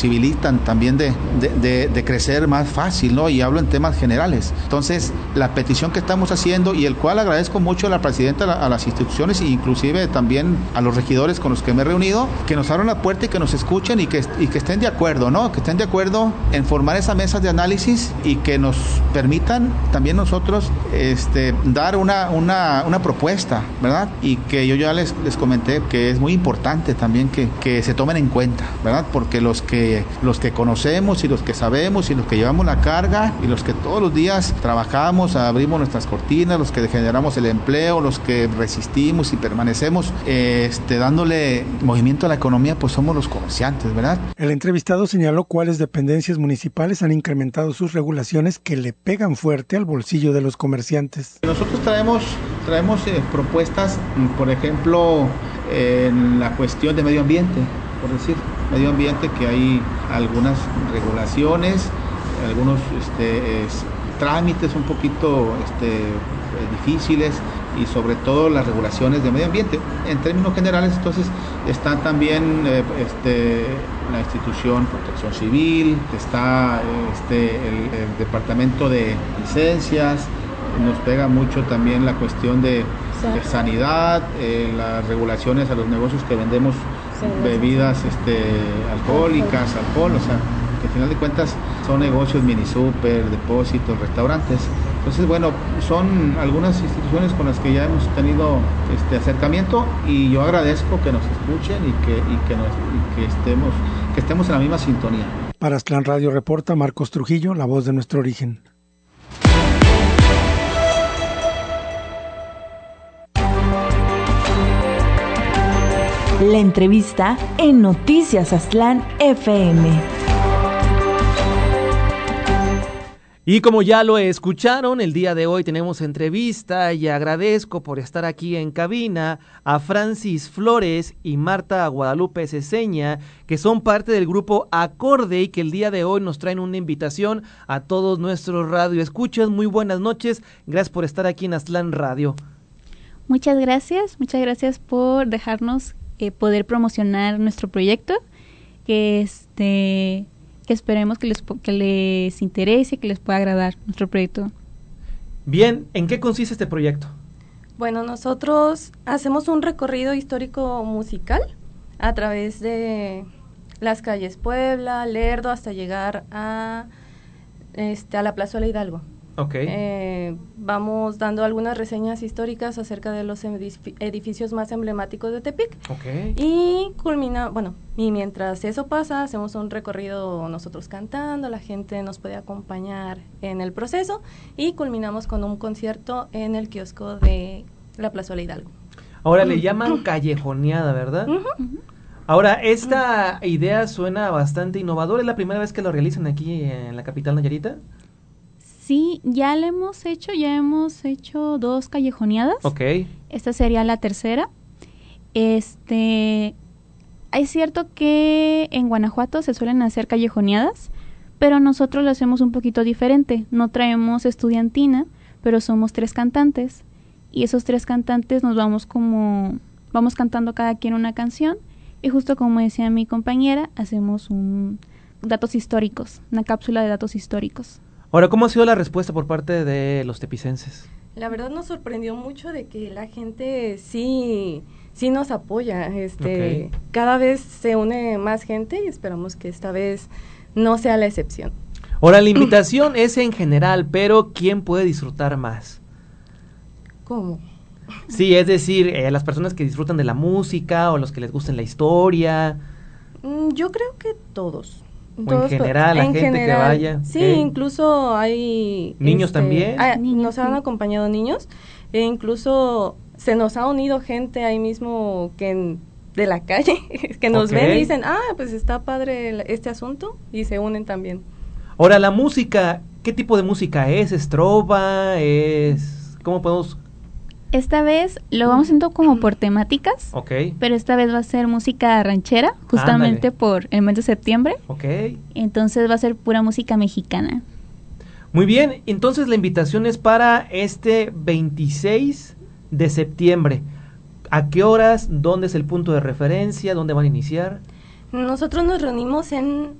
posibilitan también de crecer más fácil, ¿no? Y hablo en temas generales. Entonces, la petición que estamos haciendo, y el cual agradezco mucho a la presidenta, a las instituciones e inclusive también a los regidores con los que me he reunido, que nos abran la puerta y que nos escuchen y que estén de acuerdo, ¿no? Que estén de acuerdo en formar esa mesa de análisis y que nos permitan también nosotros dar una propuesta, ¿verdad? Y que yo ya les comenté que es muy importante también que se tomen en cuenta, ¿verdad? Porque los que conocemos y los que sabemos y los que llevamos la carga y los que todos los días trabajamos, abrimos nuestras cortinas, los que generamos el empleo, los que resistimos y permanecemos dándole movimiento a la economía, pues somos los comerciantes, ¿verdad? El entrevistado señaló cuáles dependencias municipales han incrementado sus regulaciones que le pegan fuerte al bolsillo de los comerciantes. Nosotros traemos propuestas, por ejemplo, en la cuestión de medio ambiente, por decir, medio ambiente, que hay algunas regulaciones, algunos trámites un poquito difíciles, y sobre todo las regulaciones de medio ambiente. En términos generales, entonces, está también la institución Protección Civil, está el departamento de licencias, nos pega mucho también la cuestión de sanidad, las regulaciones a los negocios que vendemos bebidas alcohólicas, alcohol, o sea, que al final de cuentas son negocios mini super, depósitos, restaurantes. Entonces, bueno, son algunas instituciones con las que ya hemos tenido acercamiento, y yo agradezco que nos escuchen y que estemos en la misma sintonía. Para Aztlán Radio reporta Marcos Trujillo, la voz de nuestro origen. La entrevista en Noticias Aztlán FM. Y como ya lo escucharon, el día de hoy tenemos entrevista y agradezco por estar aquí en cabina a Francis Flores y Marta Guadalupe Ceseña, que son parte del grupo Acorde y que el día de hoy nos traen una invitación a todos nuestros radioescuchas. Muy buenas noches, gracias por estar aquí en Aztlán Radio. Muchas gracias por dejarnos poder promocionar nuestro proyecto, que esperemos que les interese, que les pueda agradar nuestro proyecto. Bien, ¿en qué consiste este proyecto? Bueno, nosotros hacemos un recorrido histórico musical a través de las calles Puebla, Lerdo, hasta llegar a la Plazuela Hidalgo. Okay. Vamos dando algunas reseñas históricas acerca de los edificios más emblemáticos de Tepic. Okay. Y mientras eso pasa, hacemos un recorrido nosotros cantando, la gente nos puede acompañar en el proceso y culminamos con un concierto en el kiosco de la Plazuela Hidalgo. Ahora le llaman callejoneada, ¿verdad? Ahora, esta idea suena bastante innovadora. ¿Es la primera vez que lo realizan aquí en la capital nayarita? Sí, ya hemos hecho 2 callejoneadas. Okay. Esta sería la tercera. Es cierto que en Guanajuato se suelen hacer callejoneadas, pero nosotros lo hacemos un poquito diferente. No traemos estudiantina, pero somos 3 cantantes. Y esos 3 cantantes vamos cantando cada quien una canción. Y justo como decía mi compañera, hacemos datos históricos, una cápsula de datos históricos. Ahora, ¿cómo ha sido la respuesta por parte de los tepicenses? La verdad nos sorprendió mucho de que la gente sí nos apoya. Okay. Cada vez se une más gente y esperamos que esta vez no sea la excepción. Ahora, la invitación es en general, pero ¿quién puede disfrutar más? ¿Cómo? Sí, es decir, las personas que disfrutan de la música o los que les gusten la historia. Yo creo que todos. O en general, la gente que vaya. Sí, incluso hay... ¿Niños también? Nos han acompañado niños, e incluso se nos ha unido gente ahí mismo de la calle, que nos ven y dicen, pues está padre este asunto, y se unen también. Ahora, la música, ¿qué tipo de música es? ¿Es trova? ¿Cómo podemos...? Esta vez lo vamos haciendo como por temáticas, pero esta vez va a ser música ranchera, justamente por el mes de septiembre. Entonces va a ser pura música mexicana. Muy bien, entonces la invitación es para este 26 de septiembre. ¿A qué horas? ¿Dónde es el punto de referencia? ¿Dónde van a iniciar? Nosotros nos reunimos en